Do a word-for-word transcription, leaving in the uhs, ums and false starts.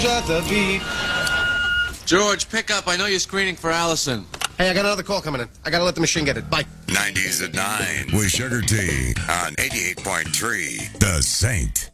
the beat. George, pick up. I know you're screening for Allison. Hey, I got another call coming in. I gotta let the machine get it. Bye. nineties at nine with Sugar T on eighty-eight point three The Saint.